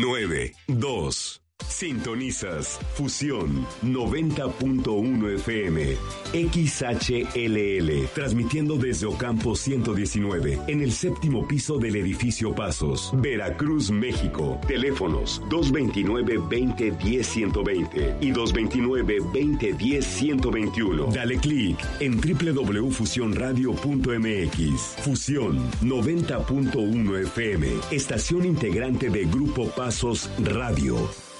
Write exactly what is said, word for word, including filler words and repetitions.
nueve dos. Sintonizas Fusión noventa punto uno F M, X H L L, transmitiendo desde Ocampo ciento diecinueve, en el séptimo piso del edificio Pasos, Veracruz, México. Teléfonos dos veintinueve, veinte, diez, ciento veinte y dos veintinueve, veinte, diez, ciento veintiuno. Dale clic en doble u doble u doble u punto fusión radio punto m x. Fusión noventa punto uno F M, estación integrante de Grupo Pasos Radio.